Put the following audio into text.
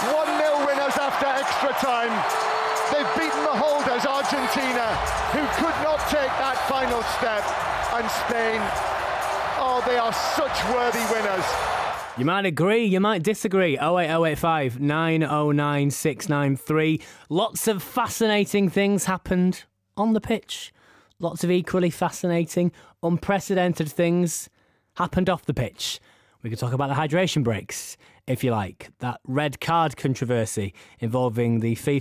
1-0 winners after extra time. They've beaten the holders, Argentina, who could not take that final step. And Spain, oh, they are such worthy winners. You might agree, you might disagree. 08085 909 693. Lots of fascinating things happened on the pitch. Lots of equally fascinating, unprecedented things happened off the pitch. We could talk about the hydration breaks, if you like. That red card controversy involving the FIFA